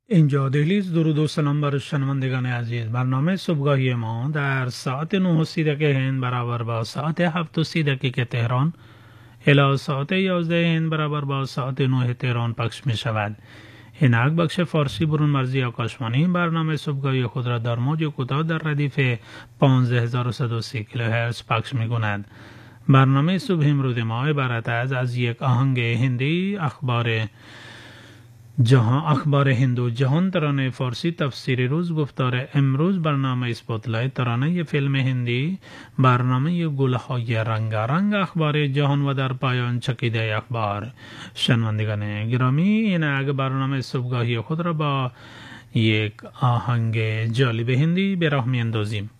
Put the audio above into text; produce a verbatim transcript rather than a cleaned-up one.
اینجا دهلی است. درود و سلام بر شنوندگان عزیز. برنامه صبحگاهی ما در ساعت نه و سی دقیقه هند برابر با ساعت هفت و سی دقیقه تهران الی ساعت یازده هند برابر با ساعت نه تهران پخش می شود. اینک بخش فارسی برون مرزی آکاشوانی برنامه صبحگاهی خود را در موج کوتاه در ردیف پانزده هزار و صد و سی کیلوهرتز پخش می کند. برنامه صبح امروز ما عبارت است از یک آهنگ هندی، اخبار جهان، اخبار هندو جهان، ترانه فارسی، تفسیر روز، گفتار امروز، برنامه اسپاتلایت، ترانه فیلم هندی، برنامه گلهای رنگارنگ، اخبار جهان و در پایان چکیده اخبار. شنوندگان گرامی، این اگه برنامه صبحگاهی خود را با یک آهنگ جالب هندی به راه می اندازیم.